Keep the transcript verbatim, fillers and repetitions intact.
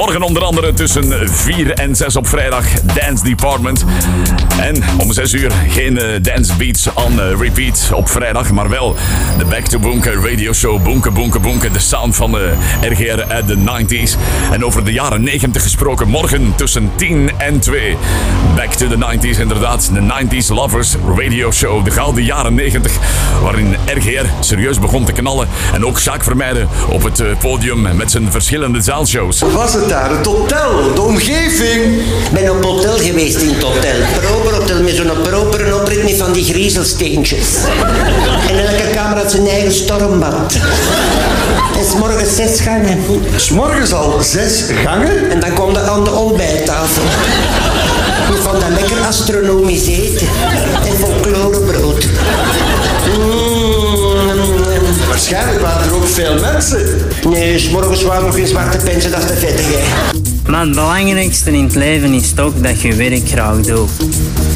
Morgen onder andere tussen vier en zes op vrijdag Dance Department. En om zes uur geen uh, dance beats on uh, repeat op vrijdag, maar wel de Back to Bunker radio show Bunker Bunker Bunker. De sound van de R G R uit de nineties. En over de jaren negentig gesproken morgen tussen tien en twee. Back to the nineties, inderdaad. De nineties Lovers radio show. De gouden jaren negentig, waarin R G R serieus begon te knallen. En ook Jacques Vermeijden op het podium met zijn verschillende zaalshows. Hoe was het daar? Het hotel, de omgeving? Ik ben op hotel geweest in het hotel. Proper hotel met zo'n propere oprit met van die griezelsteentjes. En elke kamer had zijn eigen stormbad. En 's morgens zes gangen. 'S morgens al zes gangen? En dan kwam je aan de ontbijttafel. Ik vond dat lekker astronomisch eten. En folklorebrood. Mm. Waarschijnlijk waren er ook veel mensen. Nee, 's morgens waren nog geen zwarte pensen, dat is te vettig, hè. Maar het belangrijkste in het leven is toch dat je werk graag doet.